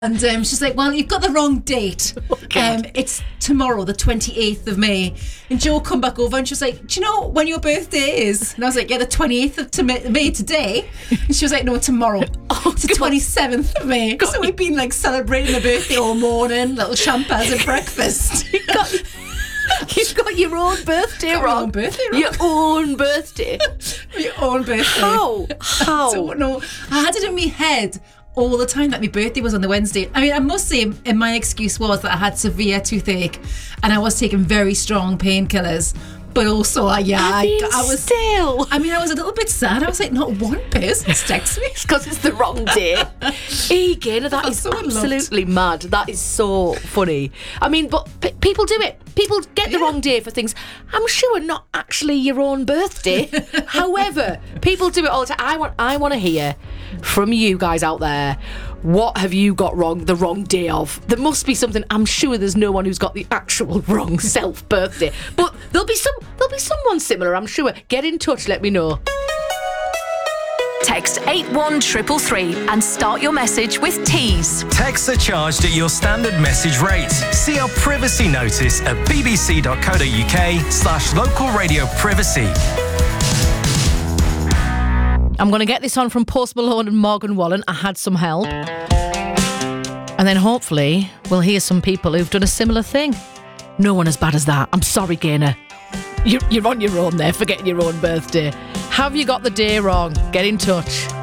And she's like, well, you've got the wrong date. It's tomorrow, the 28th of May. And Joe come back over and she was like, do you know when your birthday is? And I was like, yeah, the 28th of May today. And she was like, no, tomorrow. It's the 27th of May. God. So we've been like celebrating the birthday all morning, little champers at breakfast. You've got your own birthday wrong. Your own birthday wrong. Your own birthday. Your own birthday. How? I don't know. I had it in my head all the time that my birthday was on the Wednesday. I mean, I must say, and my excuse was that I had severe toothache and I was taking very strong painkillers. But also, I was still. I mean, I was a little bit sad. I was like, not one person texts me. It's because it's the wrong day. Again, that is absolutely mad. That is so funny. I mean, but people do it. People get the wrong day for things. I'm sure not actually your own birthday. However, people do it all the time. I want to hear from you guys out there. What have you got wrong the wrong day of? There must be something. I'm sure there's no one who's got the actual wrong self birthday, but there'll be someone similar, I'm sure. Get in touch, let me know. Text 81333 and start your message with Tees. Texts are charged at your standard message rate. See our privacy notice at bbc.co.uk/local radio privacy. I'm going to get this on from Post Malone and Morgan Wallen. I had some help. And then hopefully we'll hear some people who've done a similar thing. No one as bad as that. I'm sorry, Gaynor. You're on your own there, forgetting your own birthday. Have you got the day wrong? Get in touch.